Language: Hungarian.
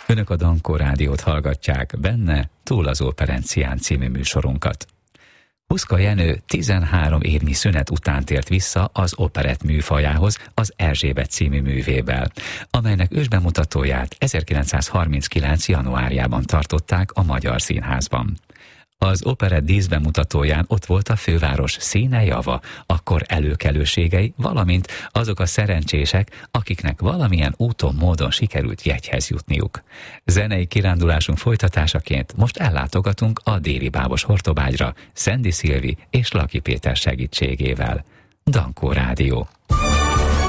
Önök a Dankó Rádiót hallgatják, benne Túl az Operencián című műsorunkat. Huszka Jenő 13 évnyi szünet után tért vissza az operett műfajához az Erzsébet című művével, amelynek ősbemutatóját 1939. januárjában tartották a Magyar Színházban. Az operett díszbemutatóján ott volt a főváros színe java, akkor előkelőségei, valamint azok a szerencsések, akiknek valamilyen úton, módon sikerült jegyhez jutniuk. Zenei kirándulásunk folytatásaként most ellátogatunk a Déri Bábos Hortobágyra Szendi Szilvi és Laki Péter segítségével. Dankó Rádió.